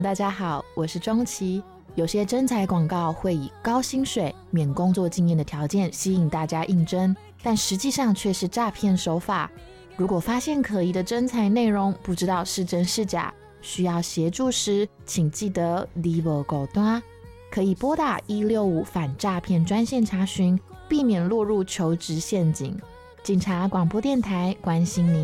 大家好，我是庄琪。有些征才广告会以高薪水、免工作经验的条件吸引大家应征，但实际上却是诈骗手法。如果发现可疑的征才内容，不知道是真是假，需要协助时，请记得你无孤单，可以拨打165反诈骗专线查询，避免落入求职陷阱。警察广播电台关心您。